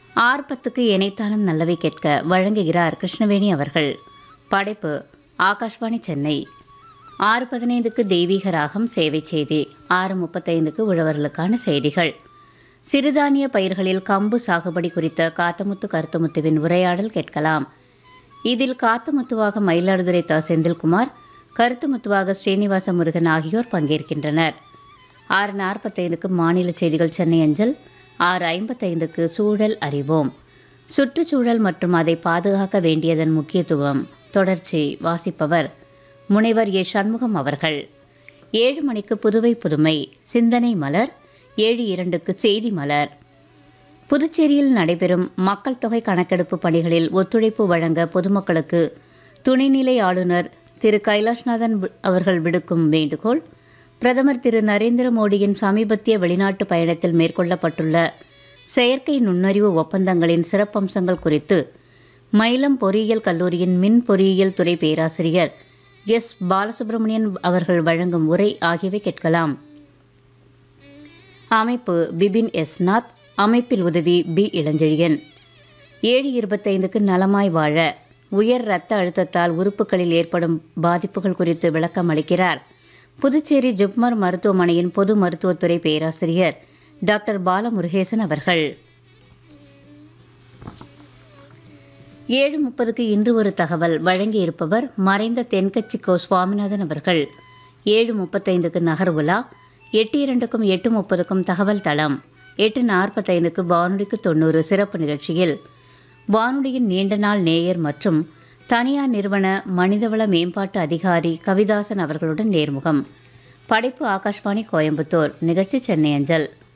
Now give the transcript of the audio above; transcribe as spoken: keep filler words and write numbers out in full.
ஆறு பத்துக்கு இணைத்தாலும் நல்லவை கேட்க வழங்குகிறார் கிருஷ்ணவேணி அவர்கள். படைப்பு ஆகாஷ்வாணி சென்னை. ஆறு பதினைந்துக்கு தெய்வீக ராகம் சேவை செய்தி. ஆறு முப்பத்தைந்துக்கு உழவர்களுக்கான செய்திகள். சிறுதானிய பயிர்களில் கம்பு சாகுபடி குறித்த காத்தமுத்து கருத்தமுத்துவின் உரையாடல் கேட்கலாம். இதில் காத்தமுத்துவாக மயிலாடுதுறை த செந்தில்குமார், கருத்துமுத்துவாக ஸ்ரீனிவாச முருகன் ஆகியோர் பங்கேற்கின்றனர். ஆறு நாற்பத்தைந்துக்கு மாநில செய்திகள் சென்னை அஞ்சல். ஆறு ஐம்பத்தைந்துக்கு சூழல் அறிவோம். சுற்றுச்சூழல் மற்றும் அதை பாதுகாக்க வேண்டியதன் முக்கியத்துவம் தொடர்ச்சி. வாசிப்பவர் முனைவர் ஏ சண்முகம் அவர்கள். ஏழு மணிக்கு புதுவை புதுமை சிந்தனை மலர். ஏழு இரண்டுக்கு செய்தி மலர். புதுச்சேரியில் நடைபெறும் மக்கள் தொகை கணக்கெடுப்பு பணிகளில் ஒத்துழைப்பு வழங்க பொதுமக்களுக்கு துணைநிலை ஆளுநர் திரு கைலாஷ்நாதன் அவர்கள் விடுக்கும் வேண்டுகோள். பிரதமர் திரு நரேந்திர மோடியின் சமீபத்திய வெளிநாட்டு பயணத்தில் மேற்கொள்ளப்பட்டுள்ள செயற்கை நுண்ணறிவு ஒப்பந்தங்களின் சிறப்பம்சங்கள் குறித்து மயிலம் பொறியியல் கல்லூரியின் மின் பொறியியல் துறை பேராசிரியர் எஸ் பாலசுப்ரமணியன் அவர்கள் வழங்கும் உரை ஆகியவை கேட்கலாம். அமைப்பு பிபின் எஸ் நாத். அமைப்பில் உதவி பி இளஞ்செழியன். ஏழு இருபத்தைந்துக்கு நலமாய் வாழ உயர் இரத்த அழுத்தத்தால் உறுப்புகளில் ஏற்படும் பாதிப்புகள் குறித்து விளக்கம் அளிக்கிறார் புதுச்சேரி ஜிப்மர் மருத்துவமனையின் பொது மருத்துவத்துறை பேராசிரியர் டாக்டர் பாலமுருகேசன் அவர்கள். ஏழு முப்பதுக்கு இன்று ஒரு தகவல் வழங்கியிருப்பவர் மறைந்த தென்கட்சி கோ சுவாமிநாதன் அவர்கள். ஏழு முப்பத்தைந்துக்கு நகர் உலா. எட்டு இரண்டுக்கும் எட்டு முப்பதுக்கும் தகவல் தளம். எட்டு நாற்பத்தைந்துக்கு வானொலிக்கு தொண்ணூறு சிறப்பு நிகழ்ச்சியில் வானொலியின் நீண்ட நாள் நேயர் மற்றும் தனியார் நிறுவன மனிதவள மேம்பாட்டு அதிகாரி கவிதாசன் அவர்களுடன் நேர்முகம். படைப்பு ஆகாஷ்வாணி கோயம்புத்தூர். நிகழ்ச்சி சென்னை அஞ்சல்.